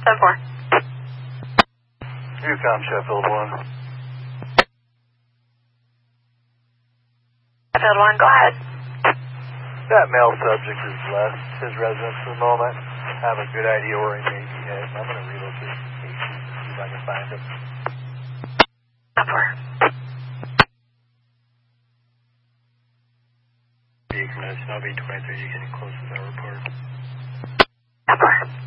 10-4. Yukon Sheffield 1. Sheffield 1, go ahead. That male subject is left his residence for the moment. I have a good idea where he may be headed. I'm going to relocate to KC to see if I can find him. 10-4. I'll be 23, you getting close to that report. 10-4.